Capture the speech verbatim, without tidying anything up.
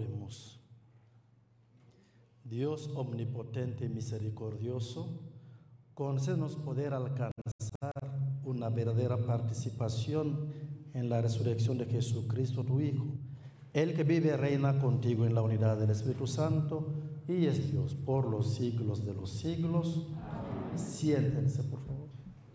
Oremos. Dios omnipotente y misericordioso, concédenos poder alcanzar una verdadera participación en la resurrección de Jesucristo, tu Hijo, el que vive y reina contigo en la unidad del Espíritu Santo y es Dios por los siglos de los siglos. Amén. Siéntense, por favor.